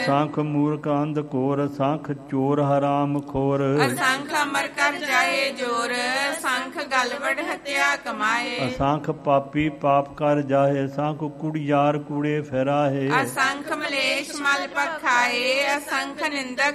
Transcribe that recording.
ਸੰਖ ਮੂਰਖ ਅੰਧ ਕੋਰ, ਸੰਖ ਚੋਰ ਹਰਾਮ ਖੋਰ। ਅਸੰਖ ਅਮਰ ਕਰ ਜਾਏ ਜੋਰ, ਸੰਖ ਗਲਵੜ ਹਤਿਆ ਕਮਾਏ। ਅਸੰਖ ਪਾਪੀ ਪਾਪ ਕਰ ਜਾਹੇ, ਸੰਖ ਕੁੜਿਆਰ ਕੂੜੇ ਫਿਰਾਹੇ। ਅਸੰਖ ਮਲੇਸ਼ ਮਲ ਪਖਾਏ, ਅਸੰਖ ਨਿੰਦਕ